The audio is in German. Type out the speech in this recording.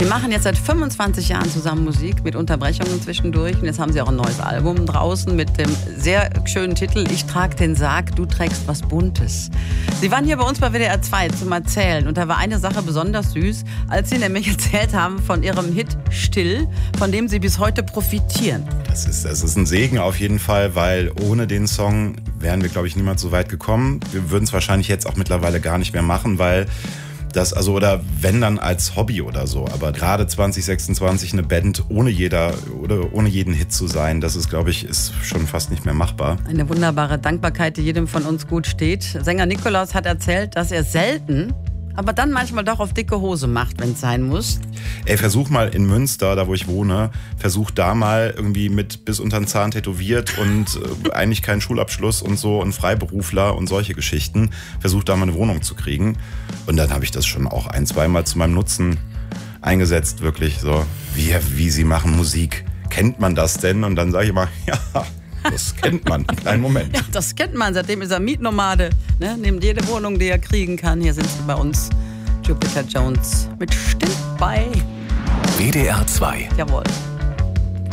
Die machen jetzt seit 25 Jahren zusammen Musik mit Unterbrechungen zwischendurch. Und jetzt haben sie auch ein neues Album draußen mit dem sehr schönen Titel Ich trag den Sarg, du trägst was Buntes. Sie waren hier bei uns bei WDR 2 zum Erzählen. Und da war eine Sache besonders süß, als sie nämlich erzählt haben von ihrem Hit Still, von dem sie bis heute profitieren. Das ist ein Segen auf jeden Fall, weil ohne den Song wären wir, glaube ich, niemals so weit gekommen. Wir würden es wahrscheinlich jetzt auch mittlerweile gar nicht mehr machen, weil das, also, oder wenn dann als Hobby oder so. Aber gerade 2026 eine Band ohne jeden Hit zu sein, das ist, glaube ich, ist schon fast nicht mehr machbar. Eine wunderbare Dankbarkeit, die jedem von uns gut steht. Sänger Nikolaus hat erzählt, dass er selten, aber dann manchmal doch auf dicke Hose macht, wenn es sein muss. Ey, versuch mal in Münster, da wo ich wohne, versuch da mal irgendwie mit bis unter den Zahn tätowiert und eigentlich keinen Schulabschluss und so und Freiberufler und solche Geschichten. Versuch da mal eine Wohnung zu kriegen. Und dann habe ich das schon auch ein-, zweimal zu meinem Nutzen eingesetzt, wirklich so. Wie sie machen Musik. Kennt man das denn? Und dann sage ich immer, ja, das kennt man. Einen Moment. Ja, das kennt man. Seitdem ist er Mietnomade. Ne? Nimmt jede Wohnung, die er kriegen kann. Hier sind sie bei uns. Jupiter Jones mit Still bei WDR 2. Jawohl.